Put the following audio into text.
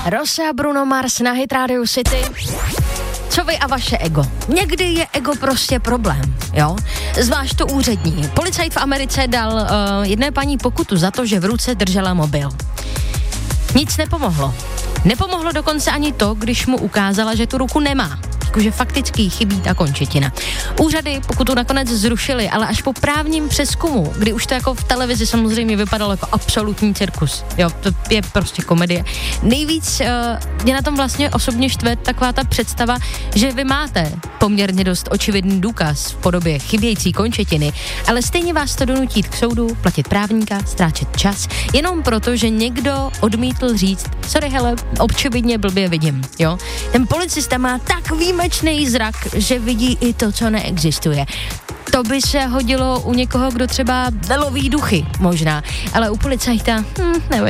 Rosa a Bruno Mars na Hit Radio City. Co vy a vaše ego? Někdy je ego prostě problém, jo? Zvlášť to úřední. Policajt v Americe dal jedné paní pokutu za to, že v ruce držela mobil. Nic nepomohlo. Nepomohlo dokonce ani to, když mu ukázala, že tu ruku nemá. Jakože fakticky chybí ta končetina. Úřady pokutu nakonec zrušily, ale až po právním přezkumu, kdy už to jako v televizi samozřejmě vypadalo jako absolutní cirkus. Jo, to je prostě komedie. Nejvíc mě na tom vlastně osobně štve taková ta představa, že vy máte poměrně dost očividný důkaz v podobě chybějící končetiny, ale stejně vás to donutí k soudu, platit právníka, ztrácet čas, jenom proto, že někdo odmítl říct, sorry hele, očividně blbě vidím, jo. Ten policista má tak výjimečný zrak, že vidí i to, co neexistuje. To by se hodilo u někoho, kdo třeba loví duchy, možná, ale u policajta, nevím.